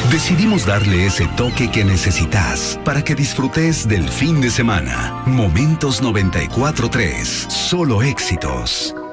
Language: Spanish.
Decidimos darle ese toque que necesitas para que disfrutes del fin de semana. Momentos 94.3. Solo éxitos.